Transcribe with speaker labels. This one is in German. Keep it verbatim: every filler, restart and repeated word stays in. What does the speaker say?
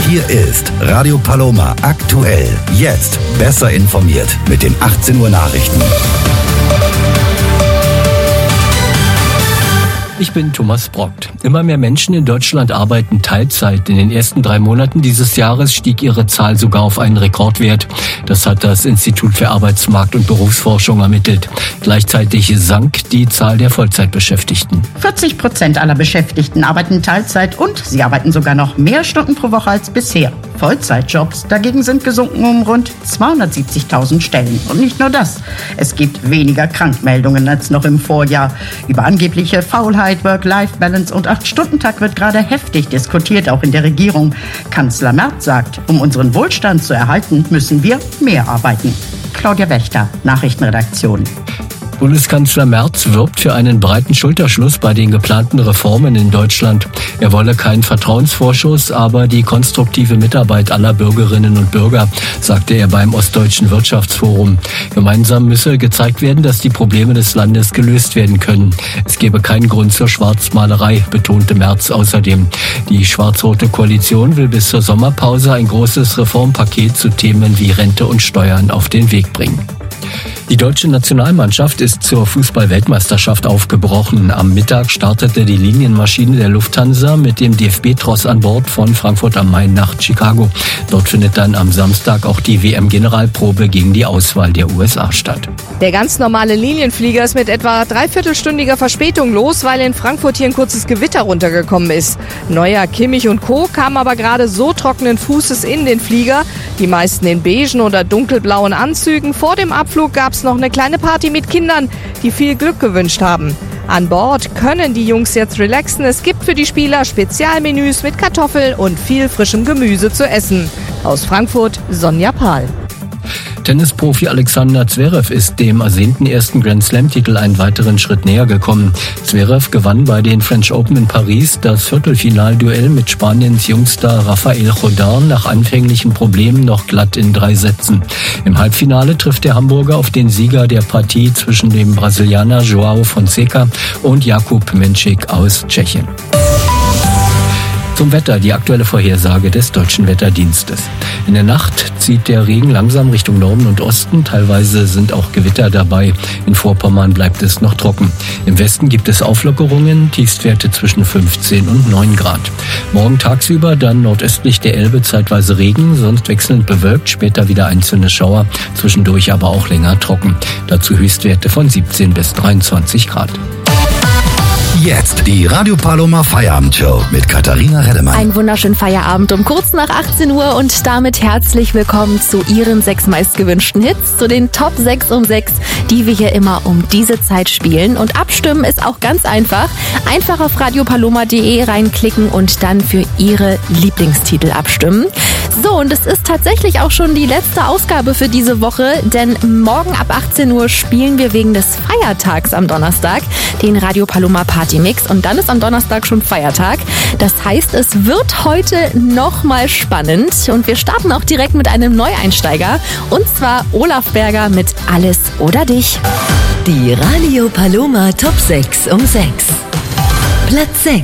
Speaker 1: Hier ist Radio Paloma aktuell. Jetzt besser informiert mit den achtzehn Uhr Nachrichten.
Speaker 2: Ich bin Thomas Brockt. Immer mehr Menschen in Deutschland arbeiten Teilzeit. In den ersten drei Monaten dieses Jahres stieg ihre Zahl sogar auf einen Rekordwert. Das hat das Institut für Arbeitsmarkt und Berufsforschung ermittelt. Gleichzeitig sank die Zahl der Vollzeitbeschäftigten.
Speaker 3: vierzig Prozent aller Beschäftigten arbeiten Teilzeit und sie arbeiten sogar noch mehr Stunden pro Woche als bisher. Vollzeitjobs dagegen sind gesunken um rund zweihundertsiebzigtausend Stellen. Und nicht nur das. Es gibt weniger Krankmeldungen als noch im Vorjahr. Über angebliche Faulheit, Work-Life-Balance und acht-Stunden-Tag wird gerade heftig diskutiert, auch in der Regierung. Kanzler Merz sagt, um unseren Wohlstand zu erhalten, müssen wir mehr arbeiten. Claudia Wächter, Nachrichtenredaktion.
Speaker 2: Bundeskanzler Merz wirbt für einen breiten Schulterschluss bei den geplanten Reformen in Deutschland. Er wolle keinen Vertrauensvorschuss, aber die konstruktive Mitarbeit aller Bürgerinnen und Bürger, sagte er beim Ostdeutschen Wirtschaftsforum. Gemeinsam müsse gezeigt werden, dass die Probleme des Landes gelöst werden können. Es gebe keinen Grund zur Schwarzmalerei, betonte Merz außerdem. Die schwarz-rote Koalition will bis zur Sommerpause ein großes Reformpaket zu Themen wie Rente und Steuern auf den Weg bringen. Die deutsche Nationalmannschaft ist zur Fußball-Weltmeisterschaft aufgebrochen. Am Mittag startete die Linienmaschine der Lufthansa mit dem D F B-Tross an Bord von Frankfurt am Main nach Chicago. Dort findet dann am Samstag auch die W M-Generalprobe gegen die Auswahl der U S A statt.
Speaker 4: Der ganz normale Linienflieger ist mit etwa dreiviertelstündiger Verspätung los, weil in Frankfurt hier ein kurzes Gewitter runtergekommen ist. Neuer, Kimmich und Co. kamen aber gerade so trockenen Fußes in den Flieger. Die meisten in beigen oder dunkelblauen Anzügen. Vor dem Abflug gab es noch eine kleine Party mit Kindern, die viel Glück gewünscht haben. An Bord können die Jungs jetzt relaxen. Es gibt für die Spieler Spezialmenüs mit Kartoffeln und viel frischem Gemüse zu essen. Aus Frankfurt, Sonja Pahl.
Speaker 2: Tennisprofi Alexander Zverev ist dem ersehnten ersten Grand-Slam-Titel einen weiteren Schritt näher gekommen. Zverev gewann bei den French Open in Paris das Viertelfinalduell mit Spaniens Jungstar Rafael Jordán nach anfänglichen Problemen noch glatt in drei Sätzen. Im Halbfinale trifft der Hamburger auf den Sieger der Partie zwischen dem Brasilianer João Fonseca und Jakub Menšík aus Tschechien. Zum Wetter, die aktuelle Vorhersage des Deutschen Wetterdienstes. In der Nacht zieht der Regen langsam Richtung Norden und Osten. Teilweise sind auch Gewitter dabei. In Vorpommern bleibt es noch trocken. Im Westen gibt es Auflockerungen, Tiefstwerte zwischen fünfzehn und neun Grad. Morgen tagsüber dann nordöstlich der Elbe zeitweise Regen, sonst wechselnd bewölkt, später wieder einzelne Schauer, zwischendurch aber auch länger trocken. Dazu Höchstwerte von siebzehn bis dreiundzwanzig Grad.
Speaker 1: Jetzt die Radio Paloma Feierabendshow mit Katharina Redemann.
Speaker 5: Einen wunderschönen Feierabend um kurz nach achtzehn Uhr und damit herzlich willkommen zu Ihren sechs meistgewünschten Hits, zu den Top sechs um sechs, die wir hier immer um diese Zeit spielen. Und abstimmen ist auch ganz einfach. Einfach auf radiopaloma punkt de reinklicken und dann für Ihre Lieblingstitel abstimmen. So, und es ist tatsächlich auch schon die letzte Ausgabe für diese Woche, denn morgen ab achtzehn Uhr spielen wir wegen des Feiertags am Donnerstag den Radio Paloma Party Mix und dann ist am Donnerstag schon Feiertag. Das heißt, es wird heute nochmal spannend und wir starten auch direkt mit einem Neueinsteiger und zwar Olaf Berger mit Alles oder Dich.
Speaker 6: Die Radio Paloma Top sechs um sechs. Platz sechs.